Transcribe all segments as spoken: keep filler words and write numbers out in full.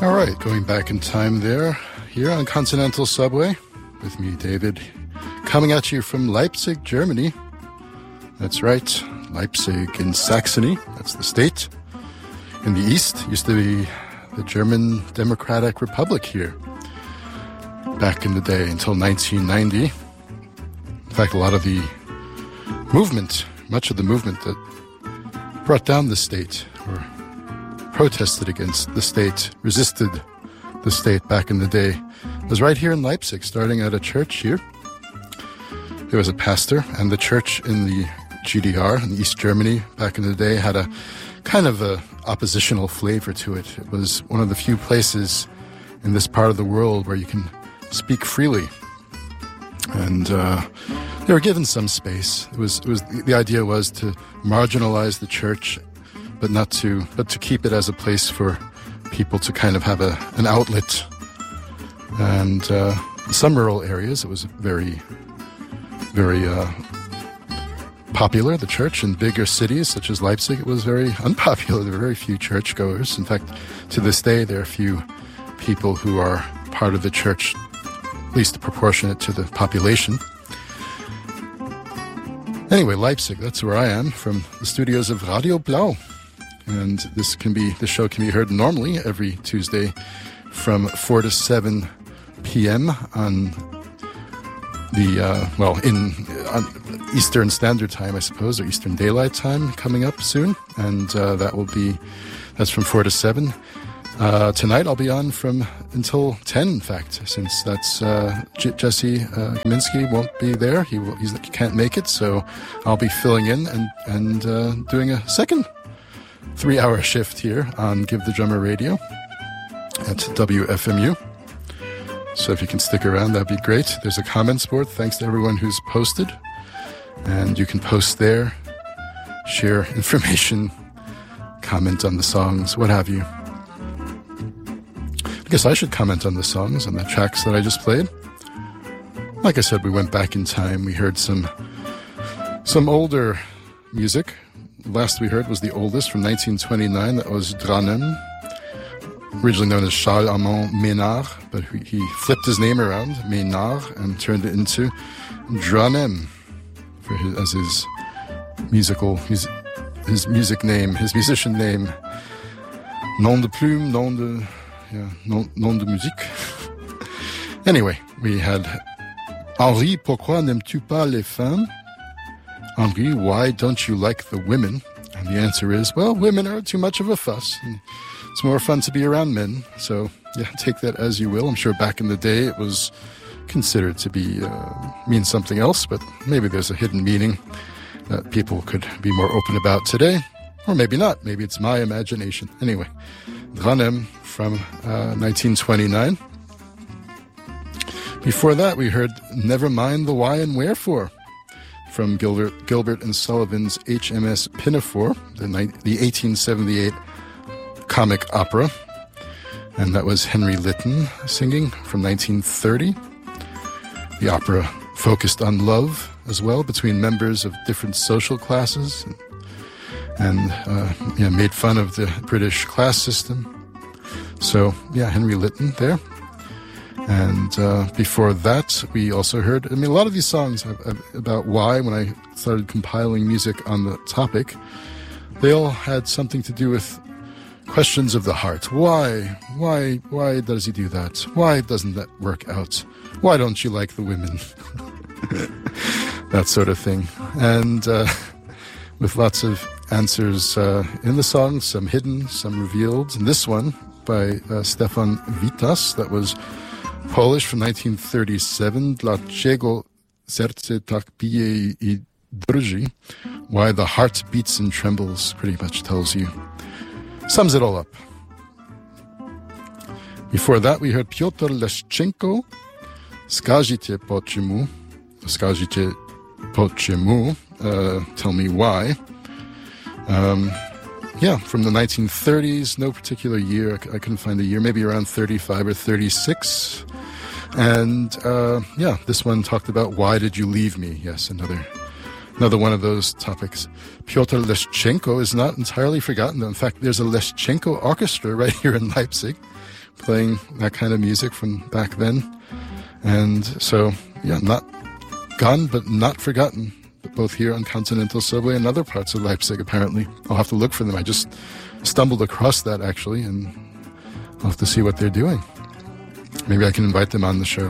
All right, going back in time there, here on Continental Subway, with me, David, coming at you from Leipzig, Germany. That's right, Leipzig in Saxony, that's the state. In the east, used to be the German Democratic Republic here, back in the day, until nineteen ninety. In fact, a lot of the movement, much of the movement that brought down the state, or protested against the state, resisted the state back in the day, was right here in Leipzig, starting at a church here. There was a pastor, and the church in the G D R, in East Germany, back in the day, had a kind of a oppositional flavor to it. It was one of the few places in this part of the world where you can speak freely. And uh, they were given some space. It was, it was the idea was to marginalize the church, but not to, but to keep it as a place for people to kind of have a an outlet. And uh, in some rural areas, it was very, very uh, popular. The church in bigger cities such as Leipzig, it was very unpopular. There were very few churchgoers. In fact, to this day, there are few people who are part of the church, at least proportionate to the population. Anyway, Leipzig, that's where I am, from the studios of Radio Blau. And this can be, the show can be heard normally every Tuesday from four to seven p.m. on the, uh, well, in on Eastern Standard Time, I suppose, or Eastern Daylight Time coming up soon. And uh, that will be, that's from four to seven. Uh, tonight I'll be on from until ten, in fact, since that's uh, J- Jesse uh, Kaminsky won't be there. He, will, he's, he can't make it, so I'll be filling in and, and uh, doing a second three-hour shift here on Give the Drummer Radio at W F M U. So if you can stick around, that'd be great. There's a comments board. Thanks to everyone who's posted. And you can post there, share information, comment on the songs, what have you. I guess I should comment on the songs, on the tracks that I just played. Like I said, we went back in time. We heard some some older music. The last we heard was the oldest, from nineteen twenty-nine. That was Dranem, originally known as Charles Armand Ménard, but he flipped his name around, Ménard, and turned it into Dranem for his, as his musical, his, his music name, his musician name. Nom de plume, nom de, yeah, nom, nom de musique. Anyway, we had Henri, pourquoi n'aimes-tu pas les femmes? Henri, why don't you like the women? And the answer is, well, women are too much of a fuss. And it's more fun to be around men. So, yeah, take that as you will. I'm sure back in the day it was considered to be uh, mean something else, but maybe there's a hidden meaning that people could be more open about today. Or maybe not. Maybe it's my imagination. Anyway, Dranem from uh, nineteen twenty-nine. Before that, we heard Never Mind the Why and Wherefore from Gilbert, Gilbert and Sullivan's H M S Pinafore, the, ni- the eighteen seventy-eight comic opera. And that was Henry Lytton singing from nineteen thirty. The opera focused on love as well between members of different social classes, and, and uh, yeah, made fun of the British class system. So, yeah, Henry Lytton there. And uh, before that, we also heard, I mean, a lot of these songs about why, when I started compiling music on the topic, they all had something to do with questions of the heart. Why? Why? Why does he do that? Why doesn't that work out? Why don't you like the women? That sort of thing. And uh, with lots of answers uh, in the song, some hidden, some revealed. And this one by uh, Stefan Witas, that was Polish from nineteen thirty-seven. Dlaczego serce tak bije I drży? Why the heart beats and trembles, pretty much tells you, sums it all up. Before that, we heard Piotr Leszczenko, Skazite po czemu, Skazite po czemu, uh, tell me why. Um, yeah, from the nineteen thirties, no particular year, I, I couldn't find a year, maybe around thirty-five or thirty-six. And uh, yeah, this one talked about why did you leave me? Yes, another another one of those topics. Piotr Leszczenko is not entirely forgotten. In fact, there's a Leszczenko orchestra right here in Leipzig, playing that kind of music from back then. And so, yeah, not gone, but not forgotten, both here on Continental Subway and other parts of Leipzig, apparently. I'll have to look for them. I just stumbled across that, actually, and I'll have to see what they're doing. Maybe I can invite them on the show.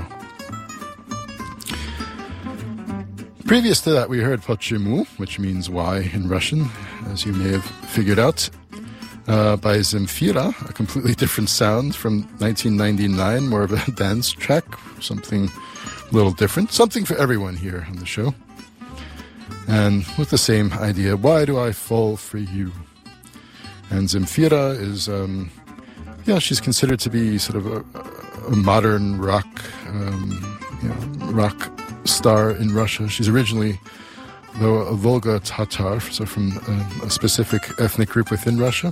Previous to that, we heard Почему, which means why in Russian, as you may have figured out, uh, by Zemfira, a completely different sound from nineteen ninety-nine, more of a dance track, something a little different, something for everyone here on the show. And with the same idea, why do I fall for you? And Zemfira is, um, yeah, she's considered to be sort of a, a modern rock, um, you know, rock star in Russia. She's originally, though, a Volga Tatar, so from a, a specific ethnic group within Russia.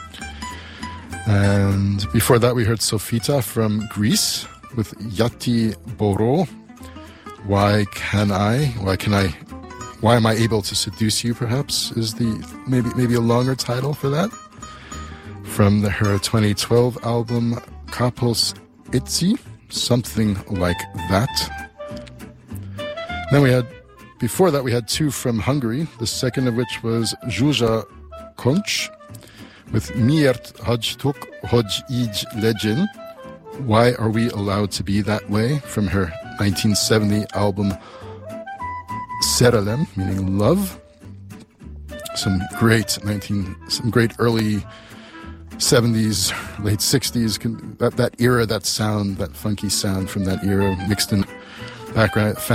And before that, we heard Sofita from Greece with Yati Boro. Why can I? Why can I? Why am I able to seduce you? Perhaps is the maybe maybe a longer title for that. From the, her twenty twelve album Kapos Itzi, something like that. Then we had, before that, we had two from Hungary, the second of which was Zsuzsa Koncs with Miért hagytuk, hogy így legyen. Why Are We Allowed to Be That Way? From her nineteen seventy album Szerelem, meaning love. Some great nineteen, some great early seventies, late sixties, that, that era, that sound, that funky sound from that era mixed in background.